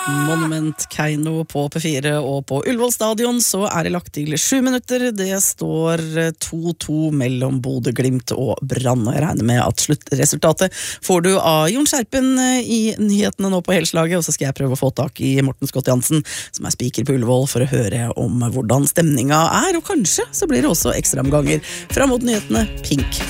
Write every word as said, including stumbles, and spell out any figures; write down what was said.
Monument Keiino på P fire og på Ullevål stadion så er det lagt til sju minutter. Det står to to mellom Bodø Glimt og Brann, og jeg regner med at sluttresultatet får du av Jon Skjerpen i nyhetene nå på helslaget, og så skal jeg prøve å få tak i Morten Scott Jansen, som er speaker på Ullevål, for å høre om hvordan stemninga er, og kanskje så blir det også ekstraomganger fram mot nyhetene Pink.